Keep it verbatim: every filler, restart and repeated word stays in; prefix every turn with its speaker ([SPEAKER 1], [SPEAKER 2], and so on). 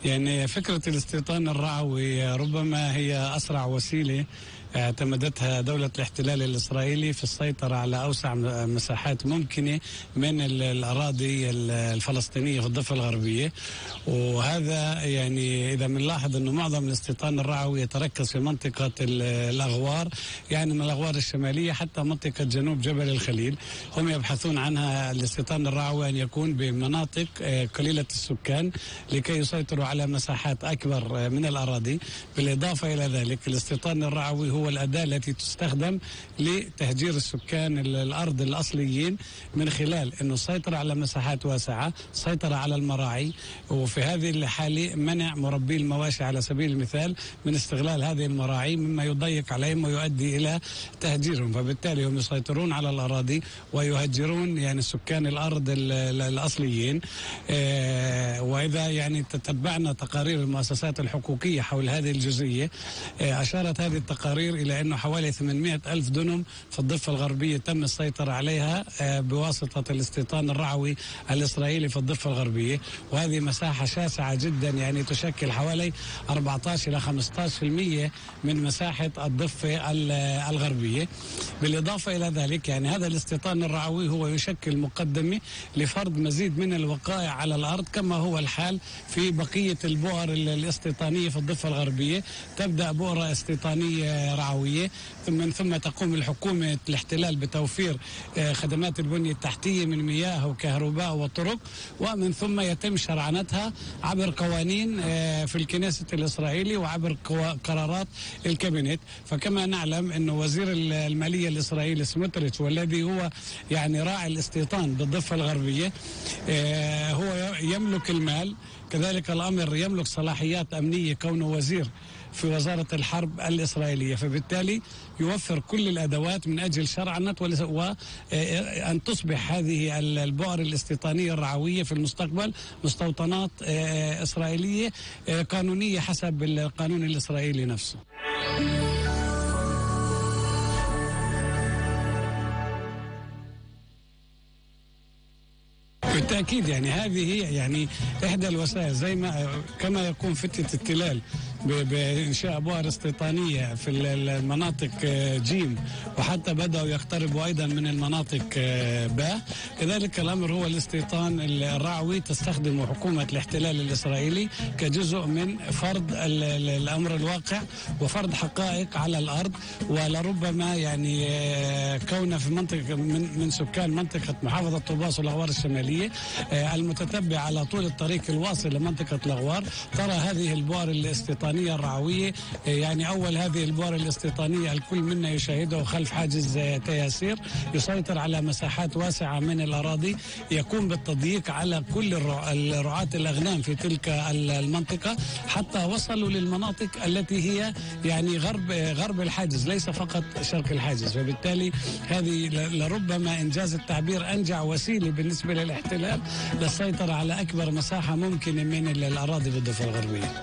[SPEAKER 1] يعني فكرة الاستيطان الرعوي ربما هي أسرع وسيلة اعتمدتها دولة الاحتلال الإسرائيلي في السيطرة على أوسع مساحات ممكنة من الأراضي الفلسطينية في الضفة الغربية. وهذا يعني إذا بنلاحظ أنه معظم الاستيطان الرعوي يتركز في منطقة الأغوار، يعني من الأغوار الشمالية حتى منطقة جنوب جبل الخليل. هم يبحثون عنها الاستيطان الرعوي أن يكون بمناطق قليلة السكان لكي يسيطروا على مساحات أكبر من الأراضي. بالإضافة إلى ذلك الاستيطان الرعوي هو الأداة التي تستخدم لتهجير السكان الأرض الأصليين من خلال أنه السيطرة على مساحات واسعة، سيطرة على المراعي، وفي هذه الحالة منع مربي المواشي على سبيل المثال من استغلال هذه المراعي، مما يضيق عليهم ويؤدي إلى تهجيرهم. فبالتالي هم يسيطرون على الأراضي ويهجرون يعني سكان الأرض الأصليين. آه وإذا يعني تتبعنا تقارير المؤسسات الحقوقية حول هذه الجزئية، آه أشارت هذه التقارير إلى أنه حوالي ثمانمائة ألف دنم في الضفة الغربية تم السيطرة عليها آه بواسطة الاستيطان الرعوي الإسرائيلي في الضفة الغربية، وهذه مساحة شاسعة جدا، يعني تشكل حوالي أربعة عشر إلى خمسة عشر بالمئة من مساحة الضفة الغربية. بالإضافة إلى ذلك يعني هذا الاستيطان الرعوي هو يشكل مقدمة لفرض مزيد من الوقائع على الأرض، كما هو الحال في بقية البؤر الاستيطانية في الضفة الغربية. تبدأ بؤرة استيطانية رعوية، من ثم تقوم الحكومة الاحتلال بتوفير خدمات البنية التحتية من مياه وكهرباء وطرق، ومن ثم يتم شرعنتها عبر قوانين في الكنيسة الإسرائيلي وعبر قرارات الكابينت. فكما نعلم أن وزير المالية الإسرائيلي سموتريتش، والذي هو يعني راعي الاستيطان بالضفة الغربية، هو يملك المال، كذلك الأمر يملك صلاحيات أمنية كونه وزير في وزارة الحرب الإسرائيلية. فبالتالي يوفر كل الأدوات من أجل شرعنة وأن تصبح هذه البؤر الاستيطانية الرعوية في المستقبل مستوطنات إسرائيلية قانونية حسب القانون الإسرائيلي نفسه. بالتأكيد يعني هذه هي يعني إحدى الوسائل، زي ما كما يكون فتنة التلال بإنشاء بؤر استيطانية في المناطق جيم، وحتى بدأوا يقتربوا أيضا من المناطق باء، كذلك الأمر هو الاستيطان الرعوي تستخدمه حكومة الاحتلال الإسرائيلي كجزء من فرض الأمر الواقع وفرض حقائق على الأرض. ولربما يعني كون في منطقة من, من سكان منطقة محافظة طوباس والأغوار الشمالية المتتبع على طول الطريق الواصل لمنطقة الأغوار، ترى هذه البؤر الاستيطانية الرعوية، يعني أول هذه البؤر الاستيطانية الكل منا يشاهده خلف حاجز تياسير، يسيطر على مساحات واسعة من الأراضي، يقوم بالتضييق على كل الرعاة الأغنام في تلك المنطقة حتى وصلوا للمناطق التي هي يعني غرب غرب الحاجز، ليس فقط شرق الحاجز. وبالتالي هذه لربما إنجاز التعبير أنجع وسيلة بالنسبة للاحتلال للسيطرة على أكبر مساحة ممكنة من الأراضي بالضفة الغربية.